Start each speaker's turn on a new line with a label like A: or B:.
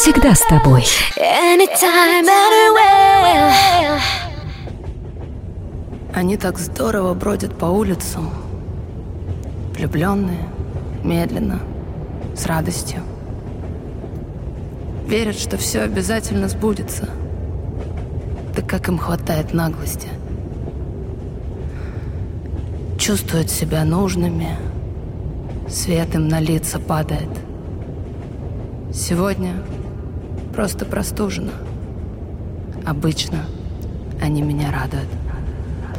A: всегда с тобой.
B: Anytime, anywhere.
C: Они так здорово бродят по улицам, влюбленные, медленно, с радостью. Верят, что все обязательно сбудется. Да как им хватает наглости. Чувствуют себя нужными, свет им на лица падает. Сегодня просто простужена. Обычно они меня радуют.